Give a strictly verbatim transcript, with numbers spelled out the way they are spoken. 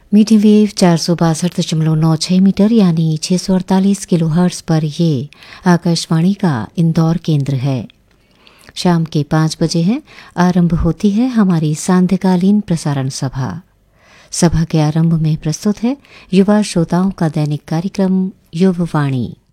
Medium wave चार सौ बासठ दशमलव नौ छः मीटर यानी छः सौ अड़तालीस किलो हर्ट्स पर ये आकाशवाणी का इंदौर केंद्र है। शाम के पाँच बजे हैं, आरंभ होती है हमारी सांध्यकालीन प्रसारण सभा। सभा के आरंभ में प्रस्तुत है युवा श्रोताओं का दैनिक कार्यक्रम युववाणी।